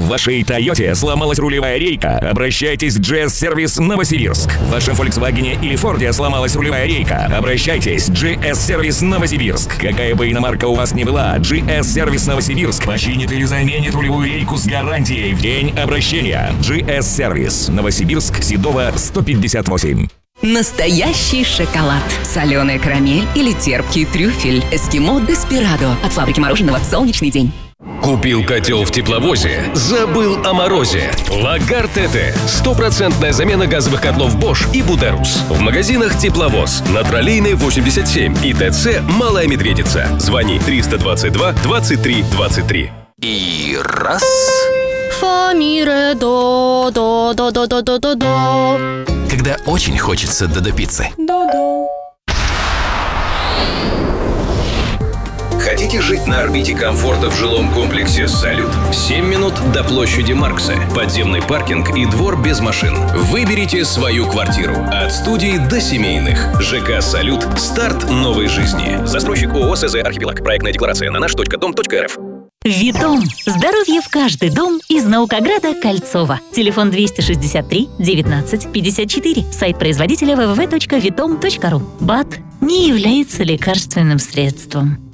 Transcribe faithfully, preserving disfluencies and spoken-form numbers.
В вашей Тойоте сломалась рулевая рейка? Обращайтесь в джи эс-сервис Новосибирск. В вашем Volkswagen или Форде сломалась рулевая рейка? Обращайтесь в джи эс-сервис Новосибирск. Какая бы иномарка у вас ни была, джи эс-сервис Новосибирск починит или заменит рулевую рейку с гарантией в день обращения. джи эс-сервис Новосибирск, Седова, сто пятьдесят восемь. Настоящий шоколад, соленая карамель или терпкий трюфель. Эскимо Деспирадо от фабрики мороженого «Солнечный день». Купил котел в тепловозе, забыл о морозе. Лагар ТТ. Стопроцентная замена газовых котлов Bosch и Buderus. В магазинах Тепловоз. На Троллейной восемьдесят семь и ТЦ Малая Медведица. Звони триста двадцать два двадцать три двадцать три. И раз. Фа, ми, ре, до, до, до, до, до, до, до, до. Когда очень хочется Додо пиццы. До-до. Хотите жить на орбите комфорта в жилом комплексе «Салют»? семь минут до площади Маркса. Подземный паркинг и двор без машин. Выберите свою квартиру. От студии до семейных. ЖК «Салют». Старт новой жизни. Застройщик ООО СЗ «Архипелаг». Проектная декларация на наш точка дом точка эр эф. Витом. Здоровье в каждый дом из Наукограда Кольцова. Телефон двести шестьдесят три девятнадцать пятьдесят четыре. Сайт производителя дабл ю дабл ю дабл ю точка витом точка ру. БАД не является лекарственным средством.